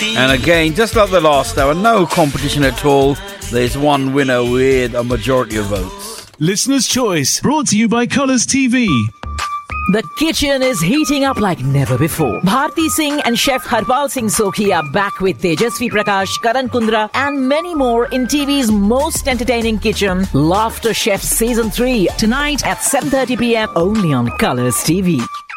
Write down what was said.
And again, just like the last hour, no competition at all. There's one winner with a majority of votes. Listener's Choice, brought to you by Colours TV. The kitchen is heating up like never before. Bharti Singh and Chef Harpal Singh Sokhi are back with Tejasvi Prakash, Karan Kundra and many more in TV's most entertaining kitchen, Laughter Chef Season 3, tonight at 7:30 p.m. only on Colours TV.